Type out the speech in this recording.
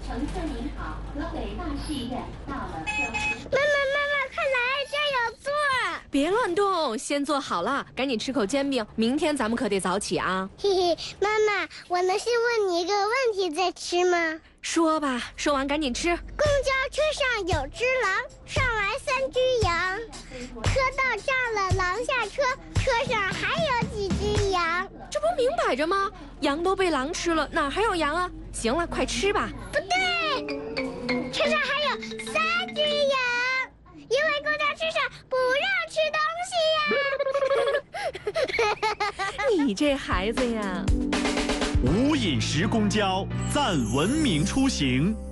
乘客您好，河北大戏院到了交通。 妈妈，快来，这儿有座。 别乱动，先坐好了，赶紧吃口煎饼，明天咱们可得早起啊。 嘿嘿，妈妈，我能先问你一个问题再吃吗？ 说吧，说完赶紧吃。 公交车上有只狼，上来3只羊，车到站了，狼下车，车上还有几只羊？ 这不明摆着吗？羊都被狼吃了，哪还有羊啊？行了，快吃吧。 不对，车上还有3只羊，因为公交车上不让吃东西呀。 你这孩子呀！ 无饮食公交，赞文明出行。